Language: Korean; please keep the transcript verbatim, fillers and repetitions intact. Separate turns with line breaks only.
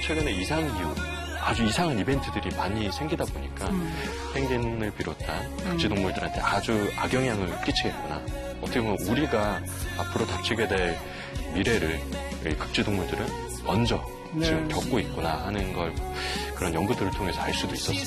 최근에 이상기후, 아주 이상한 이벤트들이 많이 생기다 보니까
음.
펭귄을 비롯한 극지동물들한테 아주 악영향을 끼치겠구나. 어떻게 보면 우리가 앞으로 닥치게 될 미래를 이 극지동물들은 먼저
네.
지금 겪고 있구나 하는 걸 그런 연구들을 통해서 알 수도 있었습니다.